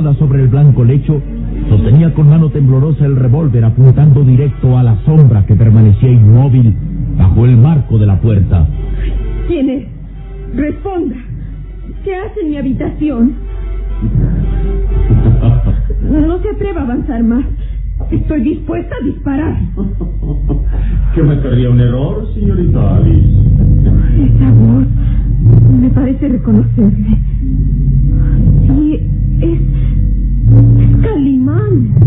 sentada sobre el blanco lecho, sostenía con mano temblorosa el revólver apuntando directo a la sombra que permanecía inmóvil bajo el marco de la puerta. ¿Quién es? Responda. ¿Qué hace en mi habitación? No se atreva a avanzar más. Estoy dispuesta a disparar. ¿Qué me querría un error, señorita Alice? Esa voz me parece reconocerle. Sí, es Calimán.